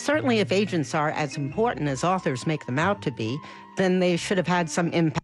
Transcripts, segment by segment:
certainly if agents are as important as authors make them out to be, then they should have had some impact,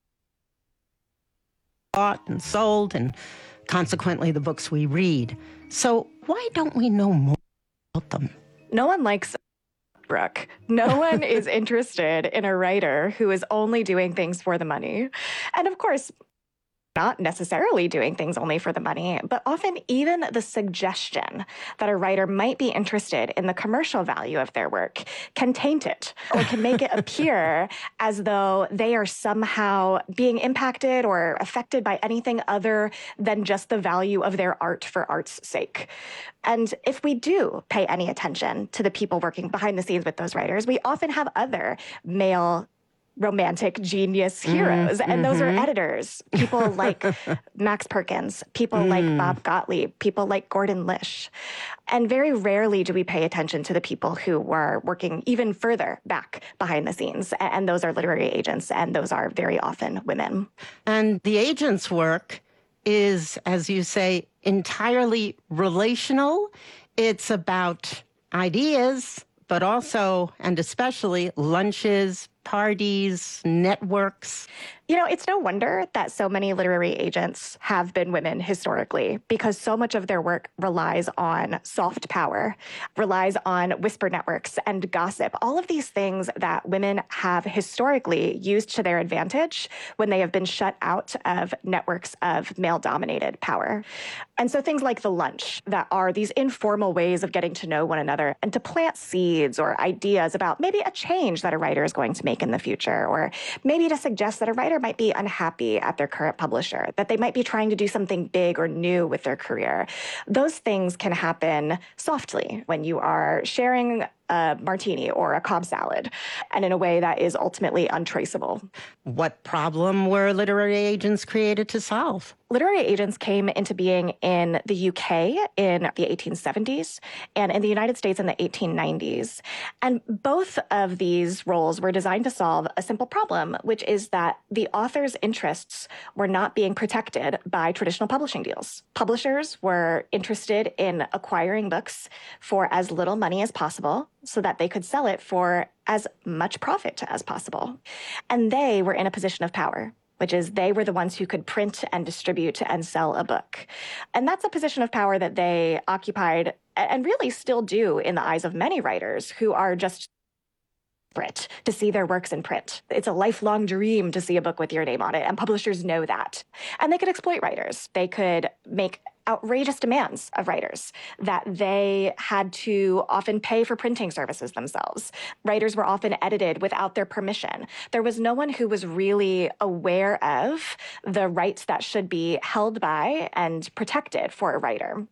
bought and sold, and consequently the books we read. So why don't we know more about them? No one likes Brooke. No one is interested in a writer who is only doing things for the money. And of course, not necessarily doing things only for the money, but often even the suggestion that a writer might be interested in the commercial value of their work can taint it or can make it appear as though they are somehow being impacted or affected by anything other than just the value of their art for art's sake. And if we do pay any attention to the people working behind the scenes with those writers, we often have other male romantic genius heroes. And those are editors, people like Max Perkins, people like Bob Gottlieb, people like Gordon Lish. And very rarely do we pay attention to the people who were working even further back behind the scenes. And those are literary agents, and those are very often women. And the agent's work is, as you say, entirely relational. It's about ideas, but also, and especially, lunches, parties, networks. You know, it's no wonder that so many literary agents have been women historically, because so much of their work relies on soft power, relies on whisper networks and gossip, all of these things that women have historically used to their advantage when they have been shut out of networks of male-dominated power. And so things like the lunch, that are these informal ways of getting to know one another and to plant seeds or ideas about maybe a change that a writer is going to make in the future, or maybe to suggest that a writer might be unhappy at their current publisher, that they might be trying to do something big or new with their career. Those things can happen softly when you are sharing a martini or a Cobb salad, and in a way that is ultimately untraceable. What problem were literary agents created to solve? Literary agents came into being in the UK in the 1870s and in the United States in the 1890s. And both of these roles were designed to solve a simple problem, which is that the author's interests were not being protected by traditional publishing deals. Publishers were interested in acquiring books for as little money as possible so that they could sell it for as much profit as possible. And they were in a position of power, which is they were the ones who could print and distribute and sell a book. And that's a position of power that they occupied and really still do in the eyes of many writers who are just desperate to see their works in print. It's a lifelong dream to see a book with your name on it, and publishers know that. And they could exploit writers. They could make outrageous demands of writers that they had to often pay for printing services themselves. Writers were often edited without their permission. There was no one who was really aware of the rights that should be held by and protected for a writer.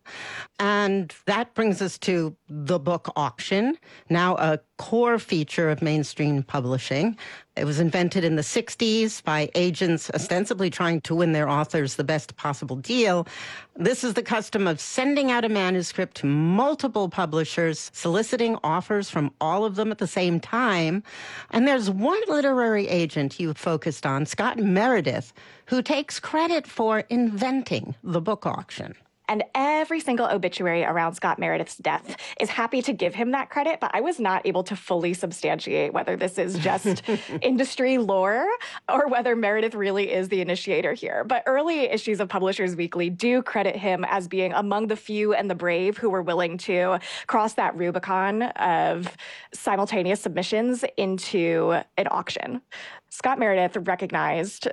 And that brings us to the book auction, now a core feature of mainstream publishing. It was invented in the 60s by agents ostensibly trying to win their authors the best possible deal. This is the custom of sending out a manuscript to multiple publishers, soliciting offers from all of them at the same time. And there's one literary agent you focused on, Scott Meredith, who takes credit for inventing the book auction. And every single obituary around Scott Meredith's death is happy to give him that credit, but I was not able to fully substantiate whether this is just industry lore or whether Meredith really is the initiator here. But early issues of Publishers Weekly do credit him as being among the few and the brave who were willing to cross that Rubicon of simultaneous submissions into an auction. Scott Meredith recognized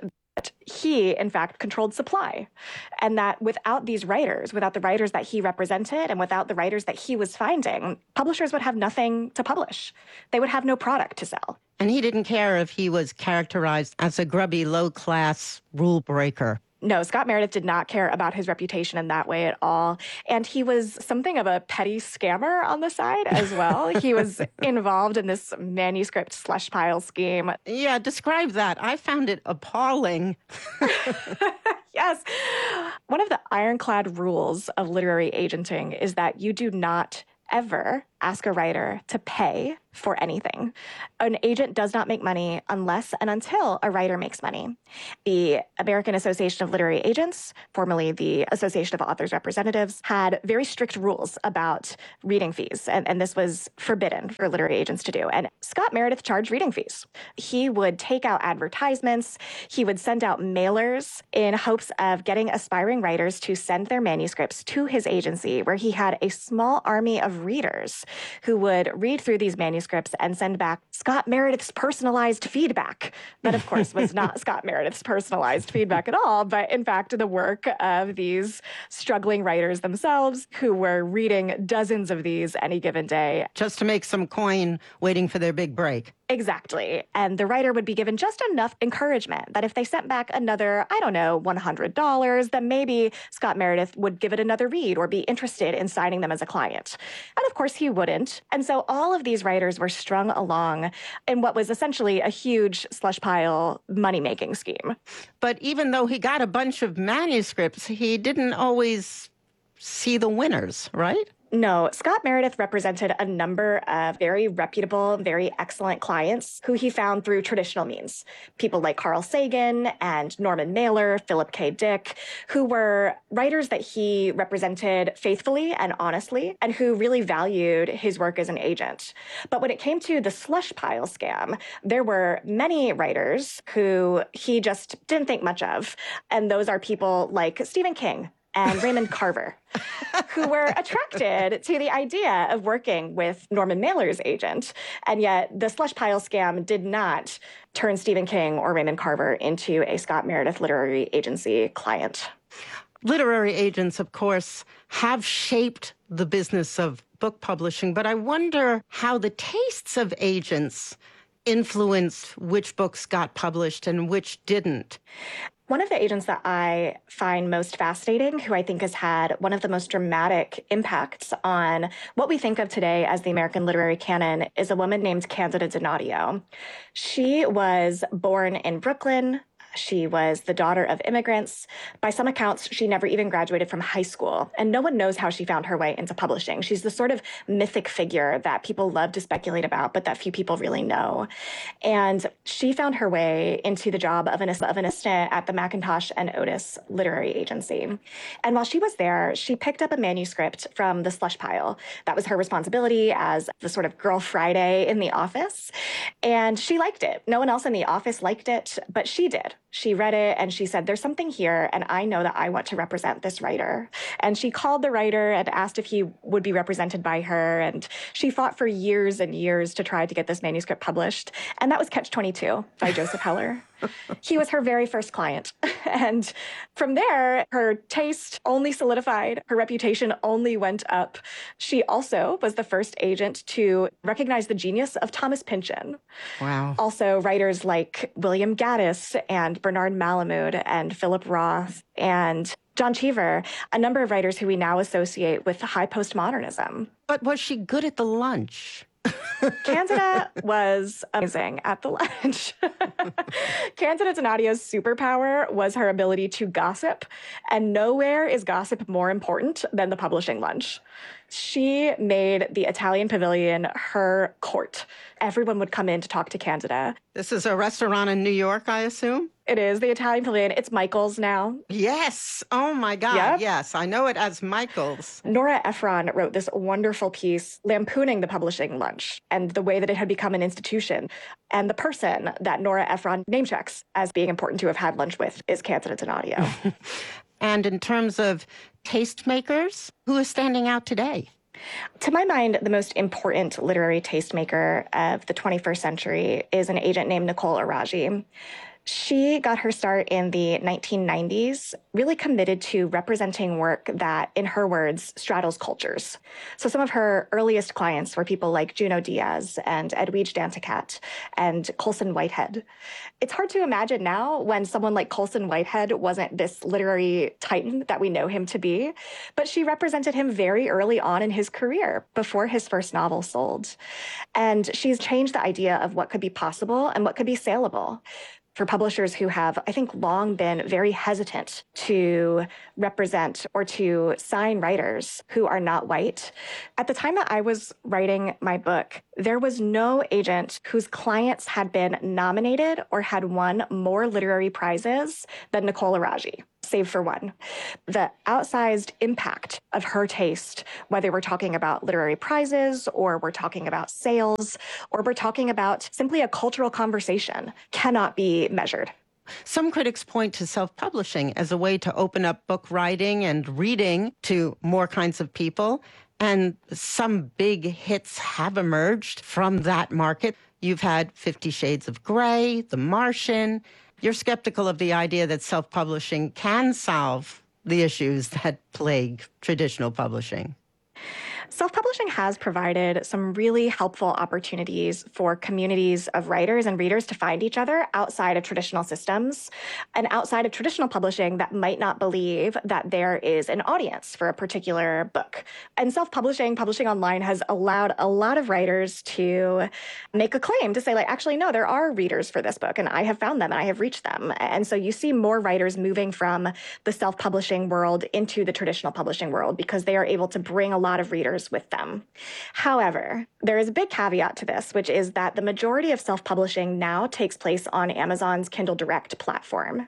he, in fact, controlled supply, and that without these writers, without the writers that he represented and without the writers that he was finding, publishers would have nothing to publish. They would have no product to sell. And he didn't care if he was characterized as a grubby, low-class rule breaker. No, Scott Meredith did not care about his reputation in that way at all. And he was something of a petty scammer on the side as well. He was involved in this manuscript slush pile scheme. Yeah, describe that. I found it appalling. Yes. One of the ironclad rules of literary agenting is that you do not ever ask a writer to pay for anything. An agent does not make money unless and until a writer makes money. The American Association of Literary Agents, formerly the Association of Authors Representatives, had very strict rules about reading fees, and this was forbidden for literary agents to do. And Scott Meredith charged reading fees. He would take out advertisements. He would send out mailers in hopes of getting aspiring writers to send their manuscripts to his agency, where he had a small army of readers who would read through these manuscripts and send back Scott Meredith's personalized feedback. That, of course, was not Scott Meredith's personalized feedback at all, but in fact, the work of these struggling writers themselves who were reading dozens of these any given day. Just to make some coin waiting for their big break. Exactly. And the writer would be given just enough encouragement that if they sent back another, I don't know, $100, then maybe Scott Meredith would give it another read or be interested in signing them as a client. And of course, he wouldn't. And so all of these writers were strung along in what was essentially a huge slush pile money-making scheme. But even though he got a bunch of manuscripts, he didn't always see the winners, right? No, Scott Meredith represented a number of very reputable, very excellent clients who he found through traditional means. People like Carl Sagan and Norman Mailer, Philip K. Dick, who were writers that he represented faithfully and honestly, and who really valued his work as an agent. But when it came to the slush pile scam, there were many writers who he just didn't think much of. And those are people like Stephen King and Raymond Carver, who were attracted to the idea of working with Norman Mailer's agent. And yet the slush pile scam did not turn Stephen King or Raymond Carver into a Scott Meredith Literary Agency client. Literary agents, of course, have shaped the business of book publishing, but I wonder how the tastes of agents influenced which books got published and which didn't. One of the agents that I find most fascinating, who I think has had one of the most dramatic impacts on what we think of today as the American literary canon, is a woman named Candida Donadio. She was born in Brooklyn. She was the daughter of immigrants. By some accounts, she never even graduated from high school, and no one knows how she found her way into publishing. She's the sort of mythic figure that people love to speculate about, but that few people really know. And she found her way into the job of an assistant at the Macintosh and Otis Literary Agency. And while she was there, she picked up a manuscript from the slush pile. That was her responsibility as the sort of Girl Friday in the office. And she liked it. No one else in the office liked it, but she did. She read it and she said, there's something here, and I know that I want to represent this writer. And she called the writer and asked if he would be represented by her. And she fought for years and years to try to get this manuscript published. And that was Catch-22 by Joseph Heller. He was her very first client. And from there, her taste only solidified. Her reputation only went up. She also was the first agent to recognize the genius of Thomas Pynchon. Wow. Also, writers like William Gaddis and Bernard Malamud and Philip Roth and John Cheever, a number of writers who we now associate with high postmodernism. But was she good at the lunch? Candida was amazing at the lunch. Candida Donadio's superpower was her ability to gossip, and nowhere is gossip more important than the publishing lunch. She made the Italian Pavilion her court. Everyone would come in to talk to Candida. This is a restaurant in New York, I assume? It is the Italian Pavilion. It's Michael's now. Yes. Oh, my God. Yep. Yes, I know it as Michael's. Nora Ephron wrote this wonderful piece lampooning the publishing lunch and the way that it had become an institution. And the person that Nora Ephron name-checks as being important to have had lunch with is Candida Donadio. And in terms of tastemakers, who is standing out today? To my mind, the most important literary tastemaker of the 21st century is an agent named Nicole Araji. She got her start in the 1990s, really committed to representing work that, in her words, straddles cultures. So some of her earliest clients were people like Junot Diaz and Edwidge Danticat and Colson Whitehead. It's hard to imagine now when someone like Colson Whitehead wasn't this literary titan that we know him to be, but she represented him very early on in his career, before his first novel sold. And she's changed the idea of what could be possible and what could be saleable. for publishers who have, I think, long been very hesitant to represent or to sign writers who are not white. At the time that I was writing my book, there was no agent whose clients had been nominated or had won more literary prizes than Nicole Araji, save for one. The outsized impact of her taste, whether we're talking about literary prizes or we're talking about sales or we're talking about simply a cultural conversation, cannot be measured. Some critics point to self-publishing as a way to open up book writing and reading to more kinds of people. And some big hits have emerged from that market. You've had 50 Shades of Grey, The Martian. You're skeptical of the idea that self-publishing can solve the issues that plague traditional publishing. Self-publishing has provided some really helpful opportunities for communities of writers and readers to find each other outside of traditional systems and outside of traditional publishing that might not believe that there is an audience for a particular book. And self-publishing, publishing online, has allowed a lot of writers to make a claim to say, like, actually, no, there are readers for this book, and I have found them and I have reached them. And so you see more writers moving from the self-publishing world into the traditional publishing world because they are able to bring a lot of readers with them. However, there is a big caveat to this, which is that the majority of self-publishing now takes place on Amazon's Kindle Direct platform.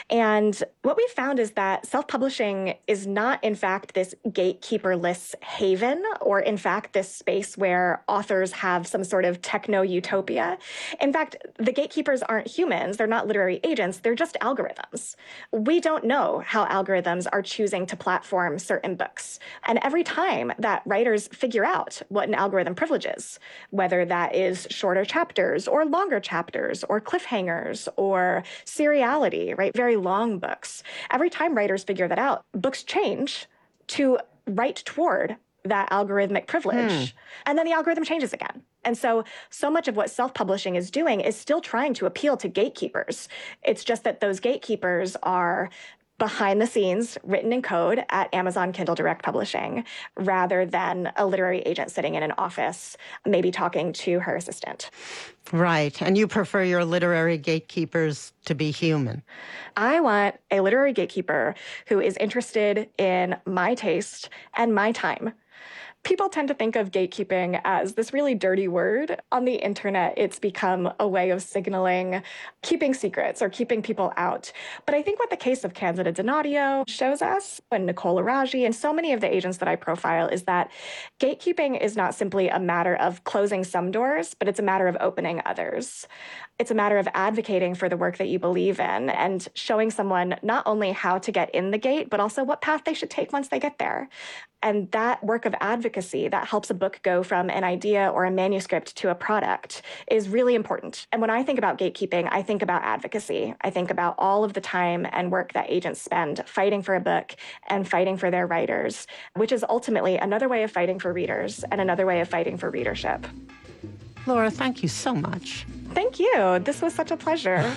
And what we found is that self-publishing is not, in fact, this gatekeeperless haven, or in fact, this space where authors have some sort of techno-utopia. In fact, the gatekeepers aren't humans. They're not literary agents. They're just algorithms. We don't know how algorithms are choosing to platform certain books. And every time that writers figure out what an algorithm privileges, whether that is shorter chapters or longer chapters or cliffhangers or seriality, right? Very long books. Every time writers figure that out, books change to write toward that algorithmic privilege. And then the algorithm changes again. And so much of what self-publishing is doing is still trying to appeal to gatekeepers. It's just that those gatekeepers are behind the scenes, written in code at Amazon Kindle Direct Publishing, rather than a literary agent sitting in an office, maybe talking to her assistant. Right. And you prefer your literary gatekeepers to be human. I want a literary gatekeeper who is interested in my taste and my time. People tend to think of gatekeeping as this really dirty word. On the internet, it's become a way of signaling keeping secrets or keeping people out. But I think what the case of Candida Donadio shows us, and Nicole Araji, and so many of the agents that I profile, is that gatekeeping is not simply a matter of closing some doors, but it's a matter of opening others. It's a matter of advocating for the work that you believe in and showing someone not only how to get in the gate, but also what path they should take once they get there. And that work of advocacy that helps a book go from an idea or a manuscript to a product is really important. And when I think about gatekeeping, I think about advocacy. I think about all of the time and work that agents spend fighting for a book and fighting for their writers, which is ultimately another way of fighting for readers and another way of fighting for readership. Laura, thank you so much. Thank you. This was such a pleasure.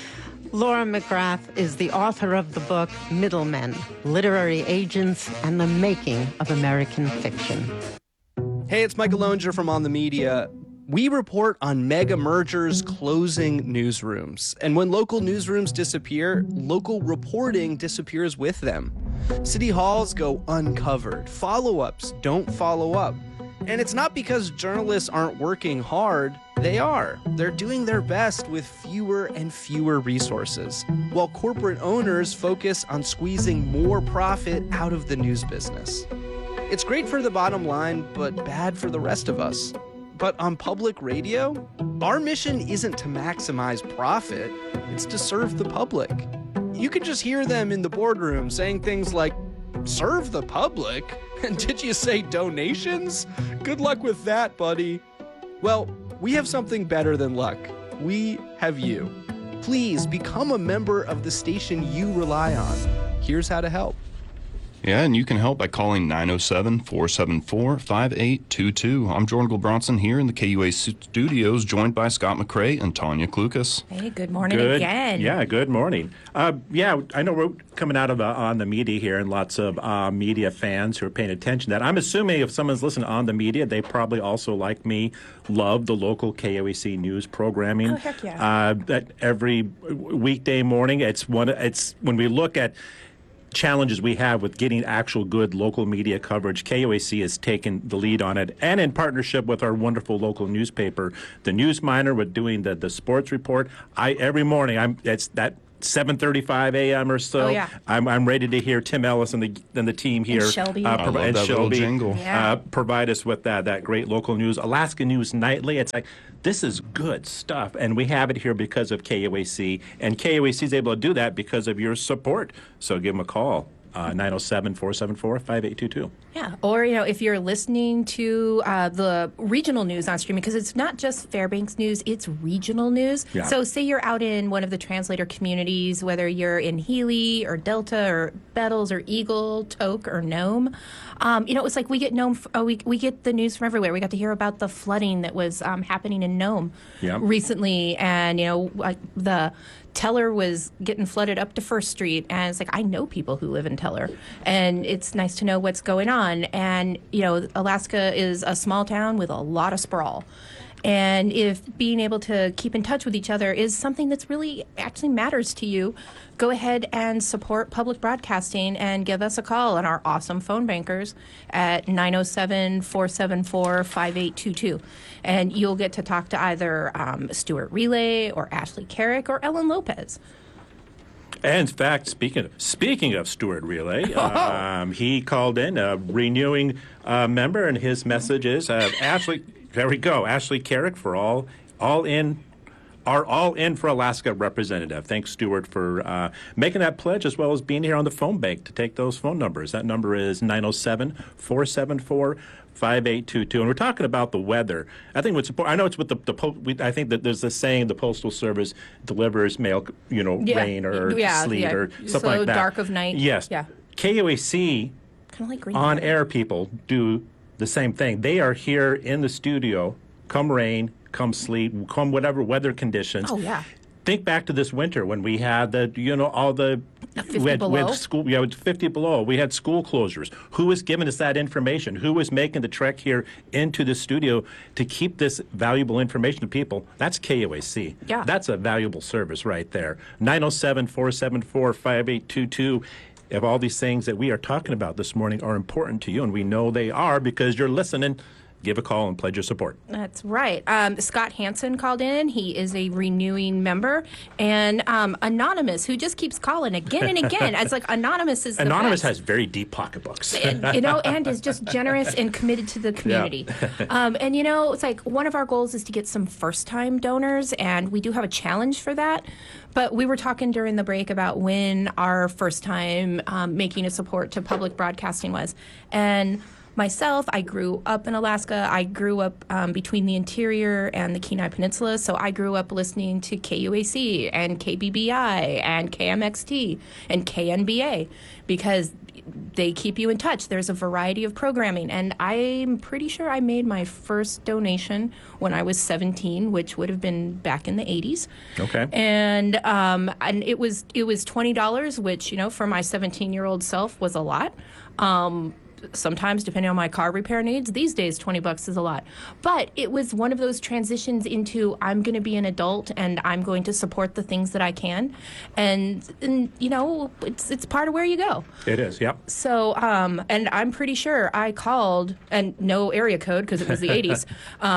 Laura McGrath is the author of the book Middlemen, Literary Agents and the Making of American Fiction. Hey, it's Michael Loenger from On the Media. We report on mega mergers closing newsrooms. And when local newsrooms disappear, local reporting disappears with them. City halls go uncovered. Follow-ups don't follow up. And it's not because journalists aren't working hard. They are. They're doing their best with fewer and fewer resources, while corporate owners focus on squeezing more profit out of the news business. It's great for the bottom line, but bad for the rest of us. But on public radio, our mission isn't to maximize profit, it's to serve the public. You can just hear them in the boardroom saying things like, "Serve the public? And did you say donations? Good luck with that, buddy." Well, we have something better than luck. We have you. Please become a member of the station you rely on. Here's how to help. Yeah, and you can help by calling 907-474-5822. I'm Jordan Gilbronson here in the KUA studios, joined by Scott McCrae and Tanya Klukas. Hey, good morning again. Yeah, good morning. I know we're coming out of On the Media here, and lots of media fans who are paying attention to that. I'm assuming if someone's listening on the media, they probably also, like me, love the local KOAC news programming. Oh, heck yeah. That every weekday morning, it's when we look at challenges we have with getting actual good local media coverage, KOAC has taken the lead on it, and in partnership with our wonderful local newspaper, the News Miner, with doing the sports report. Every morning it's that 7:35 a.m. or so. Oh, yeah. I'm ready to hear Tim Ellis and the team here. And Shelby. I love that little jingle. Yeah. Provide us with that great local news. Alaska News Nightly. It's like, this is good stuff, and we have it here because of KOAC, and KOAC is able to do that because of your support. So give them a call. 907-474-5822. Yeah, or if you're listening to the regional news on streaming, because it's not just Fairbanks news, it's regional news. Yeah. So say you're out in one of the translator communities, whether you're in Healy or Delta or Bettles or Eagle, Tok or Nome. It's like we get Nome. We get the news from everywhere. We got to hear about the flooding that was happening in Nome recently, and like the Teller was getting flooded up to First Street, and it's like, I know people who live in Teller, and it's nice to know what's going on. And Alaska is a small town with a lot of sprawl, and if being able to keep in touch with each other is something that's really actually matters to you, go ahead and support public broadcasting and give us a call on our awesome phone bankers at 907-474-5822. And you'll get to talk to either Stuart Relay or Ashley Carrick or Ellen Lopez. And in fact, speaking of Stuart Relay, he called in a renewing member, and his message is Ashley. There we go, Ashley Carrick for our All In for Alaska representative. Thanks, Stuart, for making that pledge, as well as being here on the phone bank to take those phone numbers. That number is 907-474-5822. And we're talking about the weather. I think what's important, I know it's with I think that there's a saying, the Postal Service delivers mail, rain or sleet or something like that. Dark of night. Yes. Yeah. KOAC Kind of like green. on-air people do the same thing. They are here in the studio, come rain, come sleet, come whatever weather conditions. Oh, yeah. Think back to this winter when we had all the 50 we had below? school. Yeah, it was 50 below. We had school closures. Who was giving us that information? Who was making the trek here into the studio to keep this valuable information to people? That's KOAC. Yeah. That's a valuable service right there. 907-474-5822. If all these things that we are talking about this morning are important to you, and we know they are because you're listening, give a call and pledge your support. That's right. Scott Hansen called in. He is a renewing member. And Anonymous, who just keeps calling again and again. It's like Anonymous is the Anonymous best. has very deep pocketbooks. And is just generous and committed to the community. It's like one of our goals is to get some first-time donors, and we do have a challenge for that. But we were talking during the break about when our first time making a support to public broadcasting was. And myself, I grew up in Alaska. I grew up between the interior and the Kenai Peninsula, so I grew up listening to KUAC and KBBI and KMXT and KNBA because they keep you in touch. There's a variety of programming, and I'm pretty sure I made my first donation when I was 17, which would have been back in the 80s. Okay. And it was $20, which for my 17-year-old self was a lot. Sometimes, depending on my car repair needs, these days $20 is a lot. But it was one of those transitions into I'm going to be an adult and I'm going to support the things that I can, and it's part of where you go. It is, yep. So, and I'm pretty sure I called, and no area code because it was the 80s,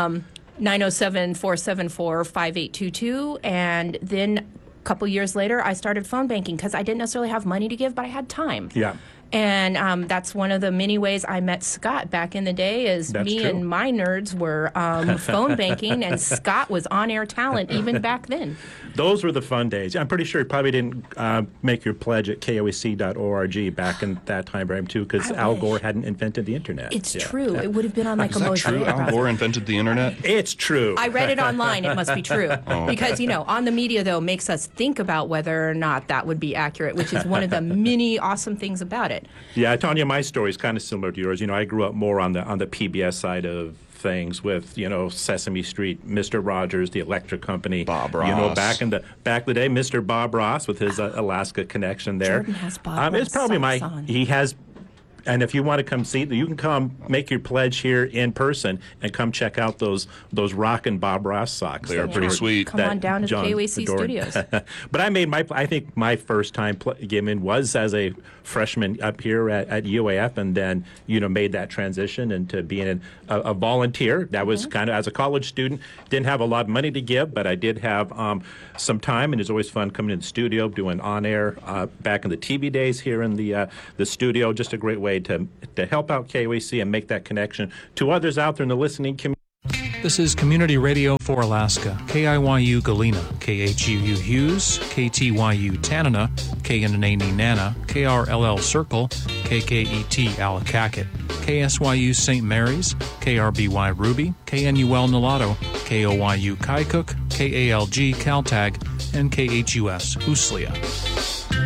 907-474-5822, and then a couple years later, I started phone banking because I didn't necessarily have money to give, but I had time. Yeah. And that's one of the many ways I met Scott back in the day, is That's me true. and my nerds were phone banking, and Scott was on-air talent even back then. Those were the fun days. I'm pretty sure you probably didn't make your pledge at koac.org back in that time frame, too, because Al wish. Gore hadn't invented the Internet. It's Yeah. true. It would have been on like Is a that mosaic true? Al browser. Gore invented the internet? It's true. I read it online. It must be true. Because, on the media, though, makes us think about whether or not that would be accurate, which is one of the many awesome things about it. it. Yeah, Tanya, my story is kind of similar to yours. I grew up more on the PBS side of things with Sesame Street, Mr. Rogers, the Electric Company, Bob Ross. Back in the day, Mr. Bob Ross with his Alaska connection there. Jordan has Bob It's Ross probably socks on. he has. And if you want to come see, you can come make your pledge here in person and come check out those rockin' Bob Ross socks. They are pretty sweet. Come on down to the KUAC studios. But I think my first time gaming was as a freshman up here at UAF, and then made that transition into being a volunteer. That was kind of, as a college student, didn't have a lot of money to give, but I did have some time, and it's always fun coming in the studio, doing on air back in the TV days here in the studio. Just a great way to help out KUAC and make that connection to others out there in the listening community. This is Community Radio for Alaska, KIYU Galena, KHUU Hughes, KTYU Tanana, KNNA Nana, KRLL Circle, KKET Allakaket, KSYU St. Mary's, KRBY Ruby, KNUL Nulato, KOYU Kaikook, KALG Caltag, and KHUS Uslia.